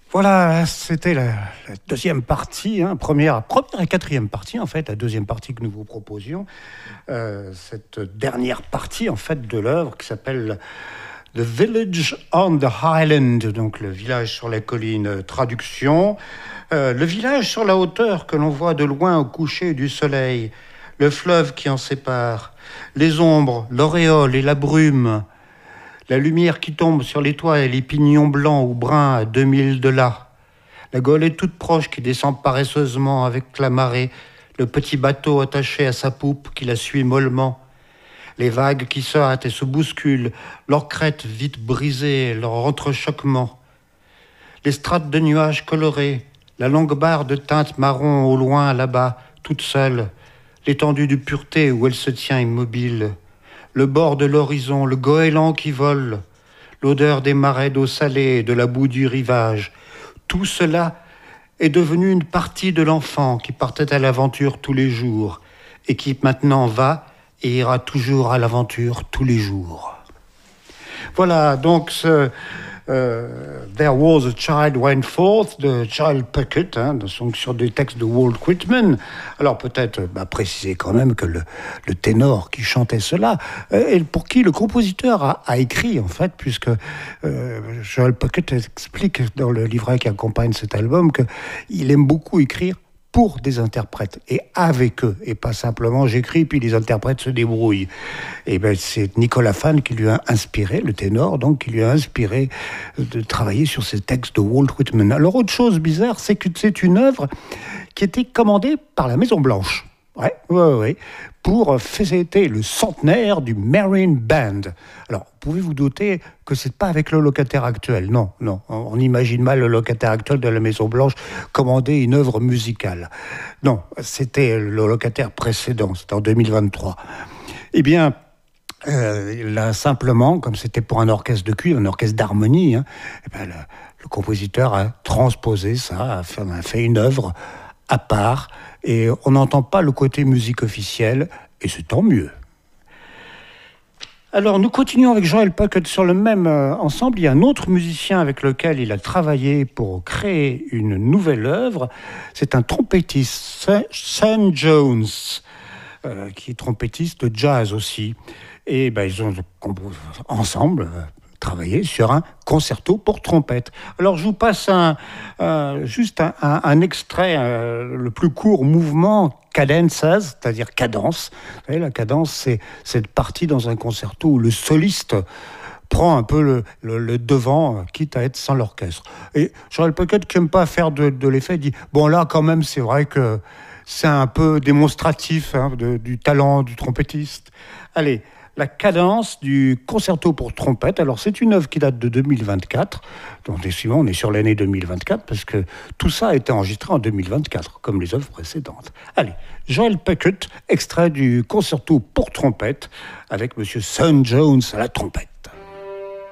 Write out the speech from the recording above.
Voilà, c'était la deuxième partie, première et quatrième partie, en fait, la deuxième partie que nous vous proposions. Cette dernière partie, en fait, de l'œuvre qui s'appelle The Village on the Highland, donc le village sur la colline, traduction. Le village sur la hauteur que l'on voit de loin au coucher du soleil, le fleuve qui en sépare, les ombres, l'auréole et la brume, la lumière qui tombe sur les toits et les pignons blancs ou bruns à 2000 de là. La golette toute proche qui descend paresseusement avec la marée, le petit bateau attaché à sa poupe qui la suit mollement. Les vagues qui se hâtent et se bousculent, leurs crêtes vite brisées, leur entrechoquement. Les strates de nuages colorés, la longue barre de teinte marron au loin là-bas, toute seule, l'étendue de pureté où elle se tient immobile. Le bord de l'horizon, le goéland qui vole, l'odeur des marais d'eau salée et de la boue du rivage. Tout cela est devenu une partie de l'enfant qui partait à l'aventure tous les jours et qui maintenant va et ira toujours à l'aventure tous les jours. Voilà, donc There Was a Child Went Forth de Charles Puckett, donc sur des textes de Walt Whitman. Alors peut-être préciser quand même que le ténor qui chantait cela, et pour qui le compositeur a écrit en fait, puisque Charles Puckett explique dans le livret qui accompagne cet album qu'il aime beaucoup écrire pour des interprètes et avec eux, et pas simplement j'écris puis les interprètes se débrouillent. Et c'est Nicolas Fan qui lui a inspiré, le ténor, donc qui lui a inspiré de travailler sur ces textes de Walt Whitman. Alors autre chose bizarre, c'est que c'est une œuvre qui était commandée par la Maison Blanche. Ouais, pour fêter le centenaire du Marine Band. Alors, pouvez-vous douter que c'est pas avec le locataire actuel. Non, on imagine mal le locataire actuel de la Maison Blanche commander une œuvre musicale. Non, c'était le locataire précédent, c'était en 2023. Eh bien, là, simplement, comme c'était pour un orchestre de cuivre, un orchestre d'harmonie, le compositeur a transposé ça, a fait une œuvre à part, et on n'entend pas le côté musique officielle, et c'est tant mieux. Alors, nous continuons avec Joel Puckett sur le même ensemble. Il y a un autre musicien avec lequel il a travaillé pour créer une nouvelle œuvre. C'est un trompettiste, Son Jones, qui est trompettiste de jazz aussi. Et ils ont ensemble travaillé sur un concerto pour trompette. Alors je vous passe juste un extrait, le plus court mouvement, cadences, c'est-à-dire cadence. Vous savez, la cadence, c'est cette partie dans un concerto où le soliste prend un peu le devant, quitte à être sans l'orchestre. Et Joel Puckett, qui n'aime pas faire de l'effet, dit « Bon là, quand même, c'est vrai que c'est un peu démonstratif du talent du trompettiste. » Allez, la cadence du concerto pour trompette. Alors, c'est une œuvre qui date de 2024. Donc, décidément, on est sur l'année 2024 parce que tout ça a été enregistré en 2024, comme les œuvres précédentes. Allez, Joel Puckett, extrait du concerto pour trompette avec Monsieur Son Jones à la trompette.